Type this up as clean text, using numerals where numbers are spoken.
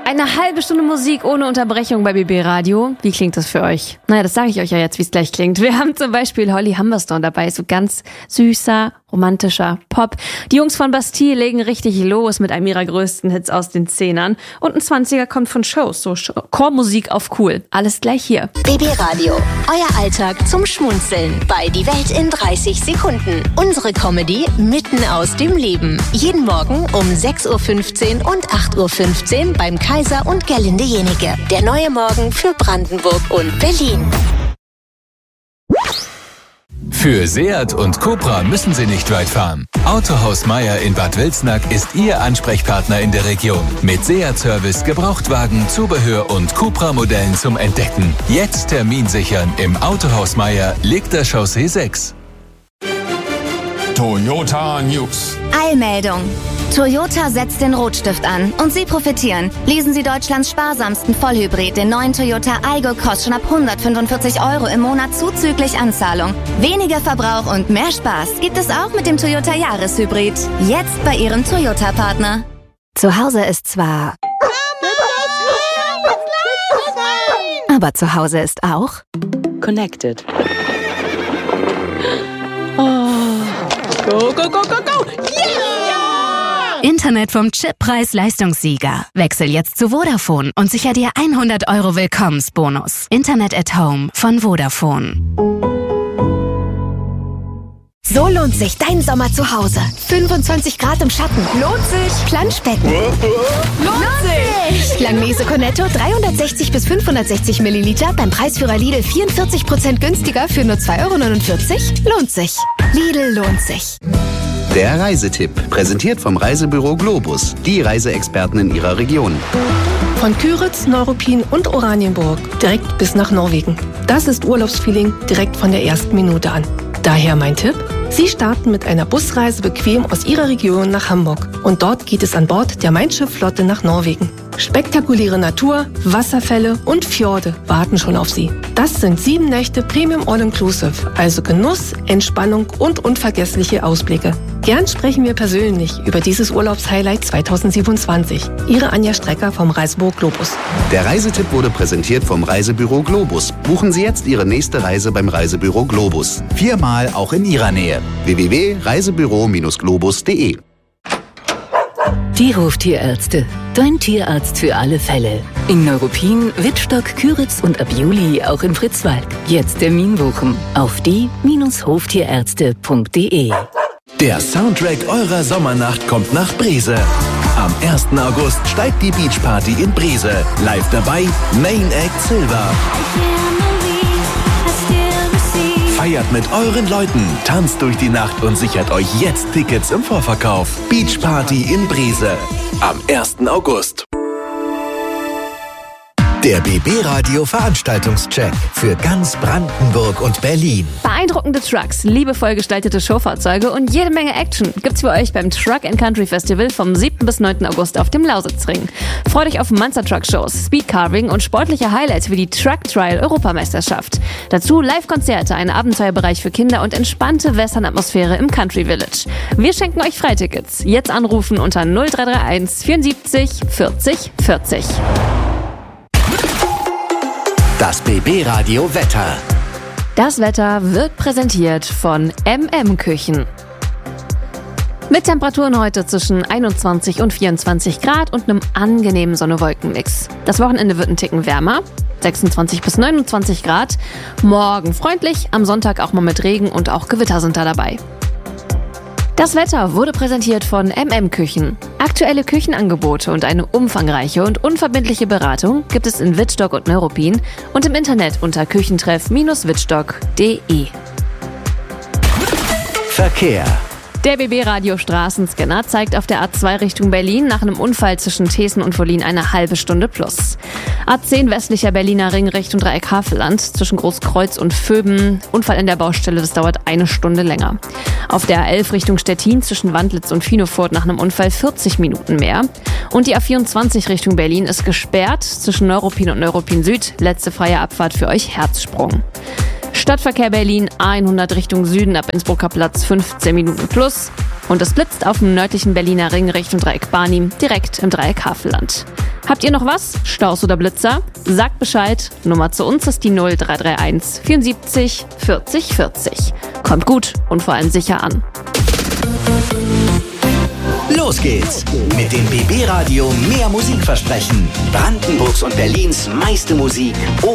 Eine halbe Stunde Musik ohne Unterbrechung bei BB Radio. Wie klingt das für euch? Naja, das sage ich euch ja jetzt, wie es gleich klingt. Wir haben zum Beispiel Holly Humberstone dabei, so ganz süßer, romantischer Pop. Die Jungs von Bastille legen richtig los mit einem ihrer größten Hits aus den 10ern. Und ein 20er kommt von Shows, so Chormusik auf cool. Alles gleich hier. BB Radio, euer Alltag zum Schmunzeln bei Die Welt in 30 Sekunden. Unsere Comedy mitten aus dem Leben. Jeden Morgen um 6.15 Uhr und 8.15 Uhr beim Kaiser und Gerlinde Jenike. Der neue Morgen für Brandenburg und Berlin. Für Seat und Cupra müssen Sie nicht weit fahren. Autohaus Meier in Bad Wilsnack ist Ihr Ansprechpartner in der Region. Mit Seat-Service, Gebrauchtwagen, Zubehör und Cupra-Modellen zum Entdecken. Jetzt Termin sichern im Autohaus Meier, Legter Chaussee 6. Toyota News. Eilmeldung. Toyota setzt den Rotstift an und Sie profitieren. Lesen Sie Deutschlands sparsamsten Vollhybrid, den neuen Toyota Aygo, kostet schon ab 145 € im Monat zuzüglich Anzahlung. Weniger Verbrauch und mehr Spaß gibt es auch mit dem Toyota Jahreshybrid. Jetzt bei Ihrem Toyota-Partner. Zu Hause ist zwar... aber zu Hause ist auch... Connected. Go, go, go, go, go! Yeah! Internet vom Chip Preis-Leistungssieger. Wechsel jetzt zu Vodafone und sicher dir 100 € Willkommensbonus. Internet at Home von Vodafone. So lohnt sich dein Sommer zu Hause. 25 Grad im Schatten. Lohnt sich. Planschbecken. Lohnt sich. Langnese Cornetto 360 bis 560 Milliliter beim Preisführer Lidl 44% günstiger für nur 2,49 €. Lohnt sich. Lidl lohnt sich. Der Reisetipp, präsentiert vom Reisebüro Globus, die Reiseexperten in ihrer Region. Von Küritz, Neuruppin und Oranienburg direkt bis nach Norwegen. Das ist Urlaubsfeeling direkt von der ersten Minute an. Daher mein Tipp: Sie starten mit einer Busreise bequem aus Ihrer Region nach Hamburg. Und dort geht es an Bord der Mein Schiff-Flotte nach Norwegen. Spektakuläre Natur, Wasserfälle und Fjorde warten schon auf Sie. Das sind 7 Nächte Premium All-Inclusive, also Genuss, Entspannung und unvergessliche Ausblicke. Gern sprechen wir persönlich über dieses Urlaubshighlight 2027. Ihre Anja Strecker vom Reisebüro Globus. Der Reisetipp wurde präsentiert vom Reisebüro Globus. Buchen Sie jetzt Ihre nächste Reise beim Reisebüro Globus. 4-mal auch in Ihrer Nähe. www.reisebüro-globus.de. Die Hoftierärzte. Dein Tierarzt für alle Fälle. In Neuruppin, Wittstock, Küritz und ab Juli auch in Fritzwald. Jetzt Termin buchen auf die-hoftierärzte.de. Der Soundtrack eurer Sommernacht kommt nach Breze. Am 1. August steigt die Beachparty in Breze. Live dabei Main Act Silver. Feiert mit euren Leuten, tanzt durch die Nacht und sichert euch jetzt Tickets im Vorverkauf. Beachparty in Breze am 1. August. Der BB Radio Veranstaltungscheck für ganz Brandenburg und Berlin. Beeindruckende Trucks, liebevoll gestaltete Showfahrzeuge und jede Menge Action gibt's für euch beim Truck & Country Festival vom 7. bis 9. August auf dem Lausitzring. Freut euch auf Monster Truck Shows, Speedcarving und sportliche Highlights wie die Truck Trial Europameisterschaft. Dazu Live-Konzerte, ein Abenteuerbereich für Kinder und entspannte Western-Atmosphäre im Country Village. Wir schenken euch Freitickets. Jetzt anrufen unter 0331 74 40 40. Das BB Radio Wetter. Das Wetter wird präsentiert von MM-Küchen. Mit Temperaturen heute zwischen 21 und 24 Grad und einem angenehmen Sonne-Wolken-Mix. Das Wochenende wird ein Ticken wärmer, 26 bis 29 Grad. Morgen freundlich, am Sonntag auch mal mit Regen und auch Gewitter sind da dabei. Das Wetter wurde präsentiert von MM-Küchen. Aktuelle Küchenangebote und eine umfangreiche und unverbindliche Beratung gibt es in Wittstock und Neuruppin und im Internet unter küchentreff-wittstock.de. Verkehr. Der BB-Radio Straßenscanner zeigt auf der A2 Richtung Berlin nach einem Unfall zwischen Thesen und Wollin eine halbe Stunde plus. A10 westlicher Berliner Ring Richtung Dreieck Havelland zwischen Großkreuz und Vöben. Unfall in der Baustelle, das dauert eine Stunde länger. Auf der A11 Richtung Stettin zwischen Wandlitz und Finofurt nach einem Unfall 40 Minuten mehr. Und die A24 Richtung Berlin ist gesperrt zwischen Neuruppin und Neuruppin Süd. Letzte freie Abfahrt für euch Herzsprung. Stadtverkehr Berlin A100 Richtung Süden ab Innsbrucker Platz 15 Minuten plus. Und es blitzt auf dem nördlichen Berliner Ring Richtung Dreieck Barnim direkt im Dreieck Havelland. Habt ihr noch was? Staus oder Blitzer? Sagt Bescheid. Nummer zu uns ist die 0331 74 40 40. Kommt gut und vor allem sicher an. Los geht's mit dem BB Radio Mehr Musik versprechen. Brandenburgs und Berlins meiste Musik